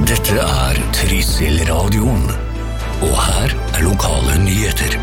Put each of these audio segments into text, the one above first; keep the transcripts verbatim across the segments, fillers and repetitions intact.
Dette er Trysil-radioen, og her er lokale nyheter.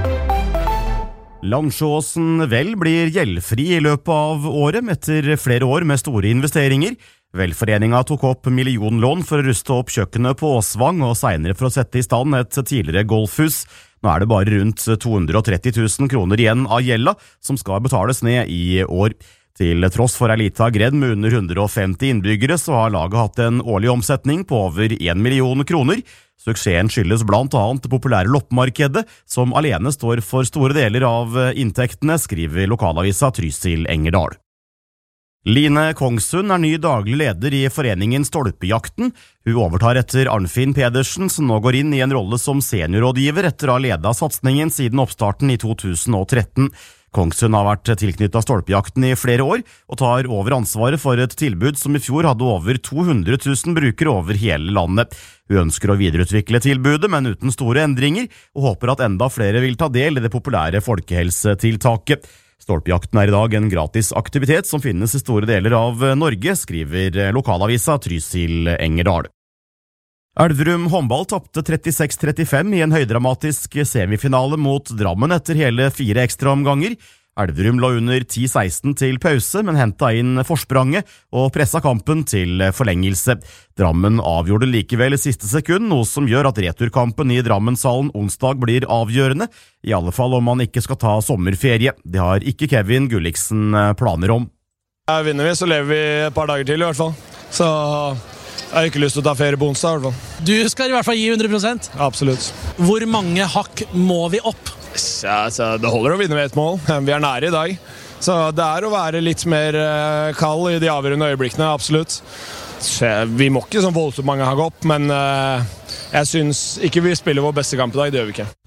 Langsjåsen vel blir gjeldfri i løpet av året etter flere år med store investeringer. Velforeninga tok opp millionlån for å ruste opp kjøkkenet på Åsvang og senere for å sette i stand et tidligere golfhus. Nå er det bare rundt to hundre og tretti tusen kroner igjen av gjelda som skal betales ned i år. Til tross for ei lita gredd med under hundre og femti innbyggere, så har laget hatt en årlig omsetning på over en million kroner. Suksessen skyldes blant annet det populære loppemarkedet, som alene står for store deler av inntektene, skriver lokalavisa Trysil-Engerdal. Line Kongsund er ny daglig leder i foreningen Stolpejakten. Hun overtar etter Arnfinn Pedersen, som nå går inn i en rolle som seniorrådgiver etter å ha ledet satsningen siden oppstarten i to tusen og tretten. Kongsund har vært tilknyttet Stolpejakten i flere år, og tar over ansvaret for et tilbud som i fjor hadde over to hundre tusen brukere over hele landet. Hun ønsker å videreutvikle tilbudet, men uten store endringer, og håper at enda flere vil ta del i det populære folkehelsetiltaket. Stolpejakten er i dag en gratis aktivitet som finnes i store deler av Norge, skriver lokalavisa Trysil-Engerdal. Elverum håndball tappte trettiseks trettifem i en høydramatisk semifinale mot Drammen etter hele fire ekstraomganger. Elverum lå under ti seksten til pause, men hentet inn forspranget og presset kampen til forlengelse. Drammen avgjorde likevel i siste sekund, noe som gjør at returkampen i Drammenshallen onsdag blir avgjørende, i alle fall om man ikke skal ta sommerferie. Det har ikke Kevin Gulliksen planer om. Ja, vinner vi, så lever vi et par dager til i hvert fall. Så jeg har ikke lyst til å ta ferie på onsdag i hvert fall. Du skal i hvert fall gi hundre prosent? Absolutt. Hvor mange hakk må vi opp? Ja, så det holder å vinne med et mål. Vi er nære i dag. Så det er å være litt mer kald i de avgjørende øyeblikkene, absolutt. Så vi må ikke sånn voldsomt mange hakk opp, men jeg synes ikke vi spiller vår beste kamp i dag, det gjør vi ikke.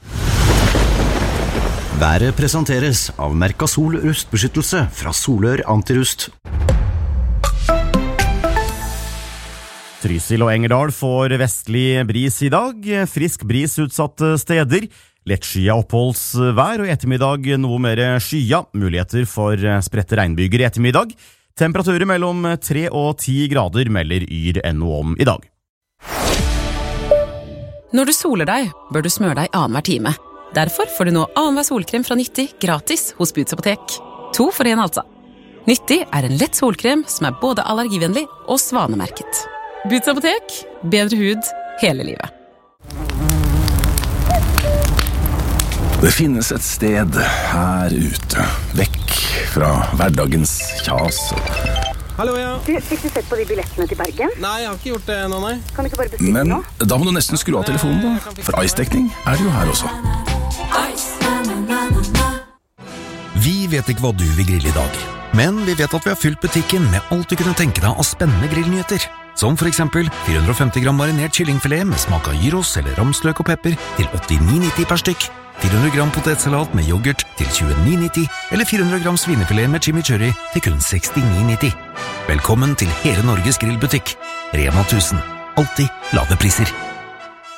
Været presenteres av Mercasol rustbeskyttelse fra Solør Antirust. Trysil og Engerdal får vestlig bris i dag, frisk bris utsatte steder, lettskya oppholdsvær og i ettermiddag noe mer skya, muligheter for spredte regnbyger i ettermiddag. Temperaturer mellom tre og ti grader melder Yr N O om i dag. Når du soler deg, bør du smøre deg annenhver time. Derfor får du nå annenhver solkrem fra Nyttig gratis hos Boots Apotek. To for en altså. Nyttig er en lett solkrem som er både allergivennlig og svanemerket. Boots Apotek, bedre hud hele livet. Det finnes et sted her ute, vekk fra hverdagens kjas. Hallo, ja. Du, fikk du sett på de billettene til Bergen? Nei, jeg har ikke gjort det nå, nei. Kan du ikke bare bestille Men nå? da må du nesten skru av telefonen da, for ice-dekning er det jo her også. Vi vet ikke hva du vil grille i dag, men vi vet at vi har fylt butikken med alt du kunne tenke deg av spennende grillnyheter. Som for eksempel fire hundre og femti gram marinert kyllingfilet med smak av gyros eller ramsløk og pepper til åttini nitti per stykk, fire hundre gram potetsalat med yoghurt til tjueni nitti, eller fire hundre gram svinefilet med chimichurri til kun sekstini nitti. Velkommen til hele Norges grillbutikk. Rema tusen. Alltid lave priser.